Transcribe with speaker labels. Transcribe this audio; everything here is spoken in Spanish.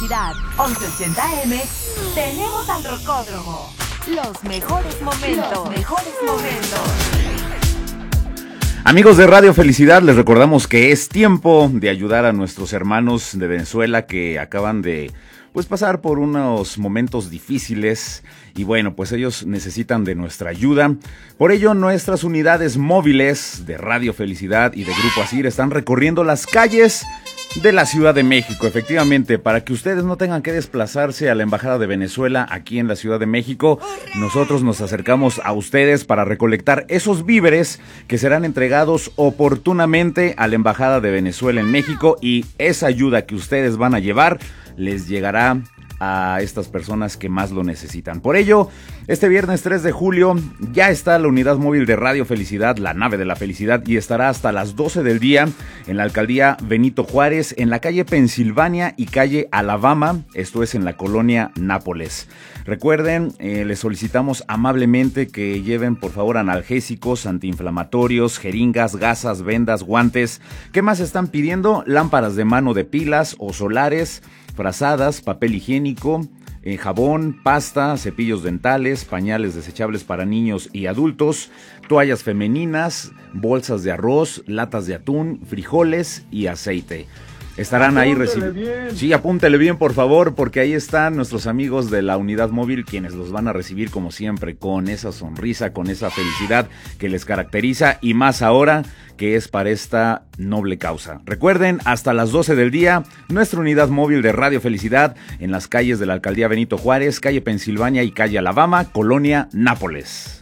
Speaker 1: Felicidad, 1180M, tenemos al Rocódromo. Los mejores momentos.
Speaker 2: Amigos de Radio Felicidad, les recordamos que es tiempo de ayudar a nuestros hermanos de Venezuela que acaban de pasar por unos momentos difíciles y bueno, pues ellos necesitan de nuestra ayuda. Por ello, nuestras unidades móviles de Radio Felicidad y de Grupo Asir están recorriendo las calles de la Ciudad de México, efectivamente, para que ustedes no tengan que desplazarse a la Embajada de Venezuela aquí en la Ciudad de México. Nosotros nos acercamos a ustedes para recolectar esos víveres que serán entregados oportunamente a la Embajada de Venezuela en México, y esa ayuda que ustedes van a llevar les llegará a estas personas que más lo necesitan. Por ello, este viernes 3 de julio ya está la unidad móvil de Radio Felicidad, la nave de la felicidad, y estará hasta las 12 del día en la alcaldía Benito Juárez, en la calle Pensilvania y calle Alabama, esto es en la colonia Nápoles. Recuerden, les solicitamos amablemente que lleven por favor analgésicos, antiinflamatorios, jeringas, gasas, vendas, guantes. ¿Qué más están pidiendo? Lámparas de mano de pilas o solares, frazadas, papel higiénico, jabón, pasta, cepillos dentales, pañales desechables para niños y adultos, toallas femeninas, bolsas de arroz, latas de atún, frijoles y aceite. Estarán ahí recibiendo. Sí, apúntele bien, por favor, porque ahí están nuestros amigos de la unidad móvil, quienes los van a recibir como siempre, con esa sonrisa, con esa felicidad que les caracteriza, y más ahora que es para esta noble causa. Recuerden, hasta las 12 del día, nuestra unidad móvil de Radio Felicidad en las calles de la alcaldía Benito Juárez, calle Pensilvania y calle Alabama, colonia Nápoles.